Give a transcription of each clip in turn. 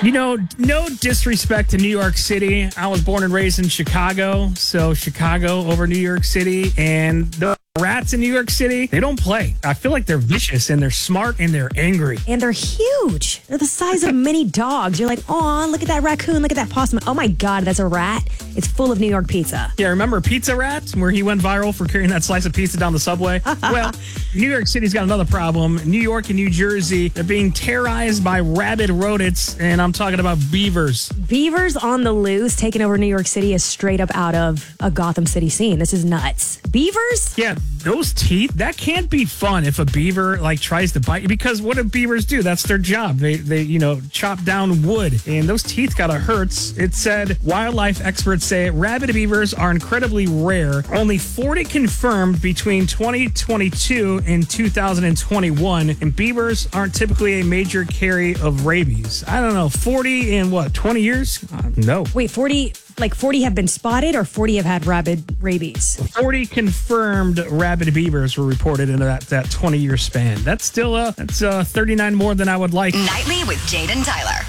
No disrespect to New York City. I was born and raised in Chicago, so Chicago over New York City. And the rats in New York City, they don't play. I feel like they're vicious and they're smart and they're angry. And they're huge. They're the size of mini dogs. You're like, oh, look at that raccoon, look at that possum. Oh my God, that's a rat. It's full of New York pizza. Yeah, remember Pizza Rat, where he went viral for carrying that slice of pizza down the subway? Well, New York City's got another problem. New York and New Jersey, they're being terrorized by rabid rodents, and I'm talking about beavers. Beavers on the loose taking over New York City is straight up out of a Gotham City scene. This is nuts. Beavers? Yeah, those teeth, that can't be fun if a beaver tries to bite you, because what do beavers do? That's their job. They chop down wood, and those teeth gotta hurt. It said wildlife experts say rabid beavers are incredibly rare. Only 40 confirmed between 2022 and 2021, and beavers aren't typically a major carry of rabies. I don't know, 40 in 20 years? No. Wait, 40 have been spotted, or 40 have had rabid rabies? 40 confirmed rabid beavers were reported in that 20-year span. That's still 39 more than I would like. Nightly with Jade and Tyler.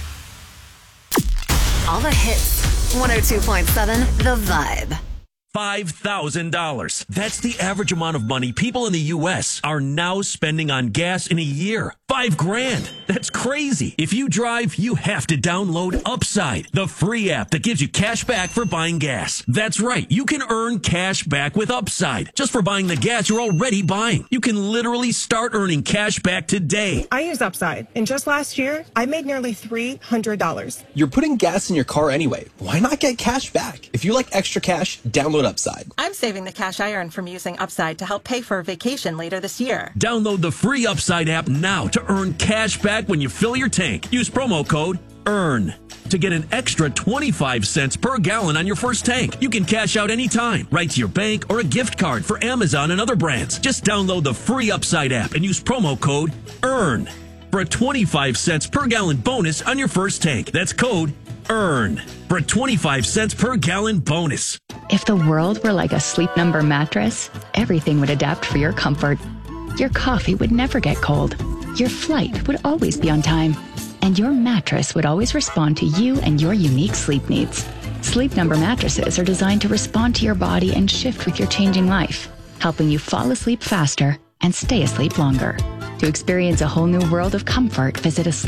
All the hits. 102.7 The Vibe. $5,000. That's the average amount of money people in the U.S. are now spending on gas in a year. $5,000. That's crazy. If you drive, you have to download Upside, the free app that gives you cash back for buying gas. That's right. You can earn cash back with Upside just for buying the gas you're already buying. You can literally start earning cash back today. I use Upside, and just last year, I made nearly $300. You're putting gas in your car anyway. Why not get cash back? If you like extra cash, download Upside. I'm saving the cash I earn from using Upside to help pay for a vacation later this year. Download the free Upside app now to earn cash back when you fill your tank. Use promo code EARN to get an extra 25 cents per gallon on your first tank. You can cash out anytime, right to your bank or a gift card for Amazon and other brands. Just download the free Upside app and use promo code EARN for a 25 cents per gallon bonus on your first tank. That's code EARN for a 25 cents per gallon bonus. If the world were like a Sleep Number mattress, everything would adapt for your comfort. Your coffee would never get cold. Your flight would always be on time. And your mattress would always respond to you and your unique sleep needs. Sleep Number mattresses are designed to respond to your body and shift with your changing life, helping you fall asleep faster and stay asleep longer. To experience a whole new world of comfort, visit a